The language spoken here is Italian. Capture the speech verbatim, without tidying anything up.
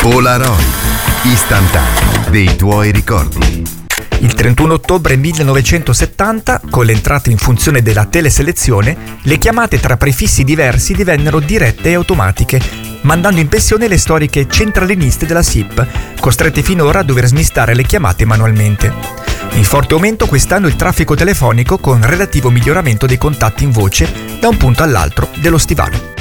Polaroid, istantaneo dei tuoi ricordi. Il trentuno ottobre millenovecentosettanta, con l'entrata in funzione della teleselezione, le chiamate tra prefissi diversi divennero dirette e automatiche, mandando in pensione le storiche centraliniste della S I P, costrette finora a dover smistare le chiamate manualmente. In forte aumento quest'anno il traffico telefonico con relativo miglioramento dei contatti in voce da un punto all'altro dello stivale.